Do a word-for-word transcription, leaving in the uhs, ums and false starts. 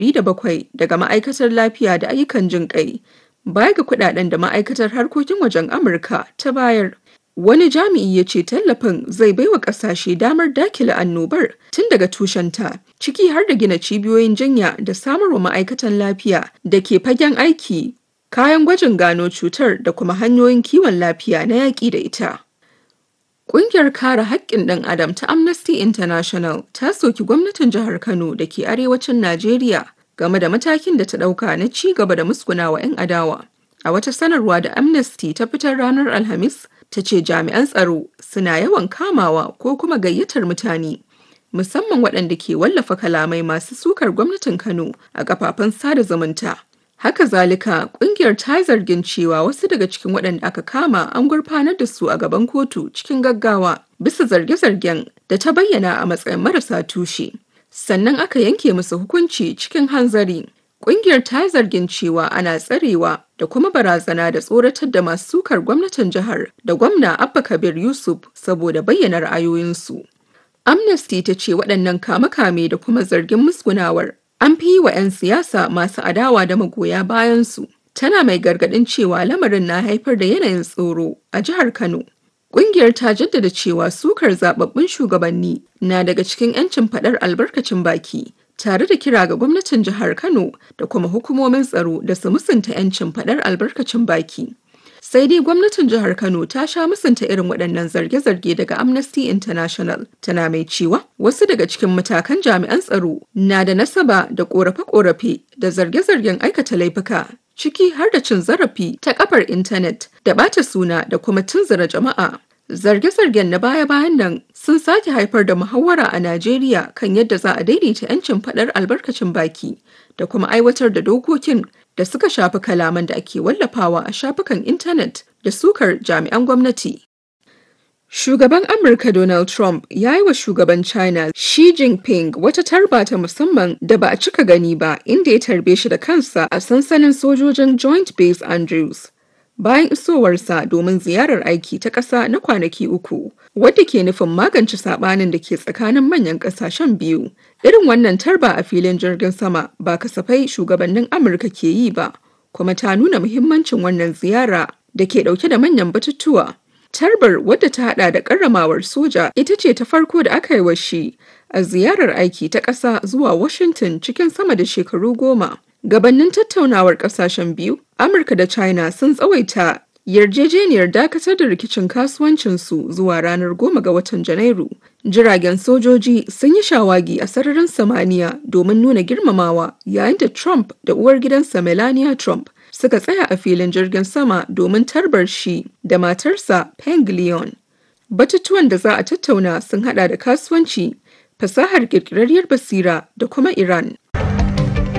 ɗari da bakwai daga Ma'aikatar Lafiya da Ayyukan Jinƙai, baya ga kuɗaɗen da Ma'aikatar Harkokin Wajen Amurka ta bayar. Wani jami'i ya ce tallafin zai baiwa ƙasashe damar dakile annobar tun daga tushenta, ciki har da gina cibiyoyin jinya da samarwa ma'aikatan lafiya da ke fagen aiki kayan gwajin gano cutar da kuma hanyoyin kiwon lafiya na yaƙi da ita. Ƙungiyar Kare Haƙƙin ɗan Adam ta Amnesty International ta soki gwamnatin jihar Kano da ke arewacin Najeriya game da matakin da ta ɗauka na ci gaba da musgunawa 'yan adawa. A wata sanarwa da Amnesty ta fitar ranar Alhamis, ta ce jami'an tsaro suna yawan kamawa ko kuma gayyatar mutane, musamman waɗanda ke wallafa kalamai masu sukar gwamnatin Kano a kafafen sada zumunta. Haka zalika, ƙungiyar ta yi zargin cewa wasu daga cikin waɗanda aka kama an gurfanar da su a gaban kotu cikin gaggawa bisa zarge-zargen da ta bayyana a matsayin marasa tushe. Sannan aka yanke musu hukunci cikin hanzari. Ƙungiyar ta yi zargin cewa ana tsarewa da kuma barazana da tsoratar da masu sukar gwamnatin jihar da gwamna Abba Kabir Yusuf saboda bayyana ra'ayoyinsu. Amnesty ta ce waɗannan kame-kame da kuma zargin musgunawar an fi yi wa 'yan siyasa masu adawa da magoya bayansu. Tana mai gargaɗin cewa lamarin na haifar da yanayin tsoro a jihar Kano. Ƙungiyar ta jaddada cewa sukar zababbun shugabanni na daga cikin 'yancin faɗar albarkacin baki, tare da kira ga gwamnatin jihar Kano da kuma hukumomin tsaro da su musunta 'yancin faɗar albarkacin baki. Sai dai gwamnatin jihar Kano ta sha musunta irin waɗannan zarge-zarge daga Amnesty International, tana mai cewa wasu daga cikin matakan jami'an tsaro na da nasaba da ƙorafe-ƙorafe da zarge-zargen aikata laifuka, ciki har da cin zarafi ta kafar intanet da ɓata suna da kuma tunzura jama'a. Zarge-zargen na baya-bayan nan sun sake haifar da muhawara a Najeriya kan yadda za a daidaita 'yancin faɗar albarkacin baki da kuma aiwatar da dokokin da suka shafi kalaman da ake wallafawa a shafukan intanet da sukar jami'an gwamnati. Shugaban Amurka Donald Trump ya yi wa shugaban China Xi Jinping wata tarba ta musamman da ba a cika gani ba, inda ya tarbe shi da kansa a sansanin sojojin Joint Base Andrews. Bayan isowarsa domin ziyarar aiki ta ƙasa na kwanaki uku, wadda ke nufin magance saɓanin da ke tsakanin manyan ƙasashen biyu. Irin wannan tarba a filin jirgin sama ba kasafai shugabannin Amurka ke yi ba, kuma ta nuna muhimmancin wannan ziyara da ke ɗauke da manyan batutuwa. Tarbar, wadda ta haɗa da ƙarramawar soja, ita ce ta farko da aka yi wa shi a ziyarar aiki ta ƙasa zuwa Washington cikin sama da shekaru goma. Gabannin tattaunawar ƙasashen biyu, Amurka da China sun tsawaita yarjejeniyar dakatar da rikicin kasuwancinsu zuwa ranar goma ga watan Janairu. Jiragen sojoji sun yi shawagi a sararin samaniya domin nuna girmamawa, yayin da Trump da uwar gidansa Melania Trump suka tsaya a filin jirgin sama domin tarbar shi da matarsa Peng Lyon. Batutuwan da za a tattauna sun hada da kasuwanci, fasahar ƙirƙirarriyar basira da kuma Iran.